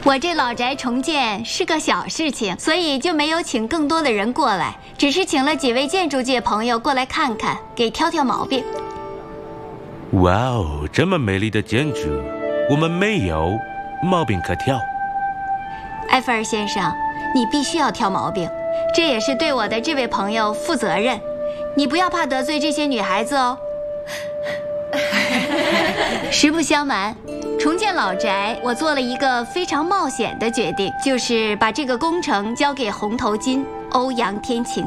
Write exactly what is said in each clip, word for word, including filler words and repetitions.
我这老宅重建是个小事情，所以就没有请更多的人过来，只是请了几位建筑界朋友过来看看，给挑挑毛病。 哇哦，这么美丽的建筑，我们没有毛病可挑。 埃菲尔先生，你必须要挑毛病，这也是对我的这位朋友负责任。你不要怕得罪这些女孩子哦。实不相瞒，重建老宅，我做了一个非常冒险的决定，就是把这个工程交给红头巾欧阳天晴。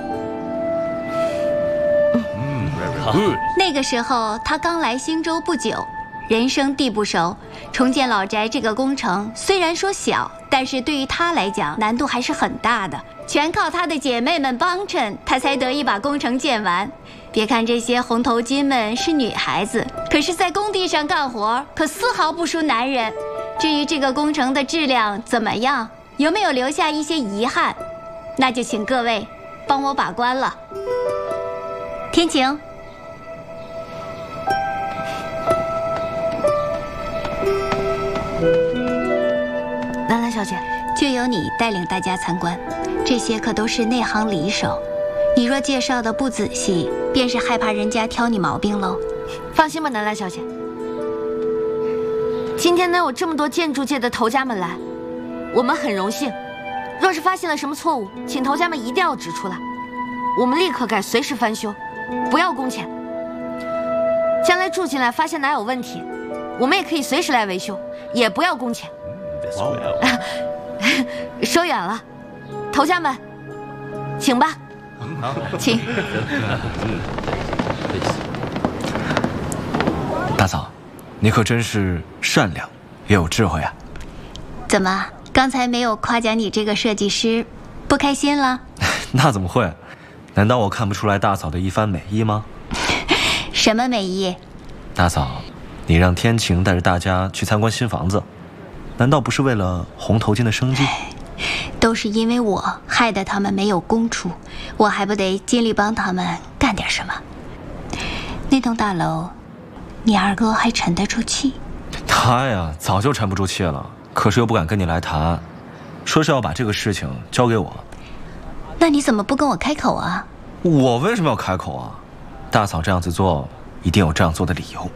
嗯，好。 那个时候他刚来星州不久，人生地不熟，重建老宅这个工程虽然说小，但是对于他来讲难度还是很大的，全靠他的姐妹们帮衬，他才得以把工程建完。别看这些红头巾们是女孩子，可是在工地上干活可丝毫不输男人。至于这个工程的质量怎么样，有没有留下一些遗憾，那就请各位帮我把关了。天晴， 兰兰小姐， 就由你带领大家参观，这些可都是内行里手。你若介绍的不仔细，便是害怕人家挑你毛病喽。 放心吧，兰兰小姐。今天能有这么多建筑界的头家们来，我们很荣幸。若是发现了什么错误，请头家们一定要指出来，我们立刻改，随时翻修，不要工钱。将来住进来发现哪有问题，我们也可以随时来维修，也不要工钱。说远了，头家们，请吧。 好， 请。 大嫂，你可真是善良也有智慧啊！ 怎么，刚才没有夸奖你这个设计师，不开心了？ 那怎么会？难道我看不出来大嫂的一番美意吗？ 什么美意？ 大嫂，你让天晴带着大家去参观新房子，难道不是为了红头巾的生计？ 都是因为我害得他们没有供出，我还不得尽力帮他们干点什么？那栋大楼，你二哥还沉得住气？ 他呀，早就沉不住气了，可是又不敢跟你来谈，说是要把这个事情交给我。 那你怎么不跟我开口啊？ 我为什么要开口啊？大嫂这样子做，一定有这样做的理由。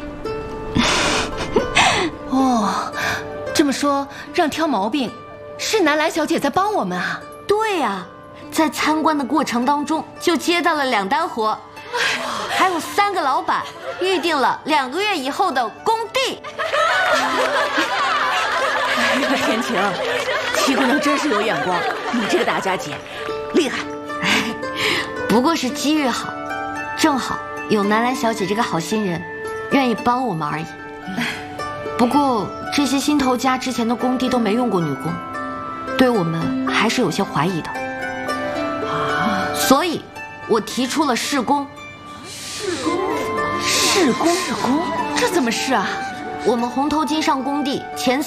哦，这么说，让挑毛病是南来小姐在帮我们啊？ 对呀、啊，在参观的过程当中就接到了两单活，还有三个老板预定了两个月以后的工地。 哎呀，天晴，七姑娘真是有眼光，你这个大家姐厉害。 不过是机遇好，正好有南兰小姐这个好心人，愿意帮我们而已。不过这些新头家之前的工地都没用过女工，对我们还是有些怀疑的啊，所以我提出了试工。 试工？试工？试工？这怎么试啊？ 我们红头巾上工地前